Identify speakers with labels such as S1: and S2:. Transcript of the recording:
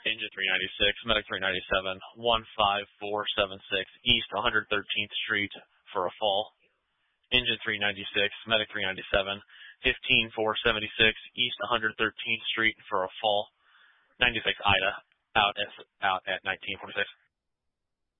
S1: Engine 396, Medic 397, 15476 East 113th Street for a fall. Engine 396, Medic 397, 15476 East 113th Street for a fall. 96 Ida out at 1946.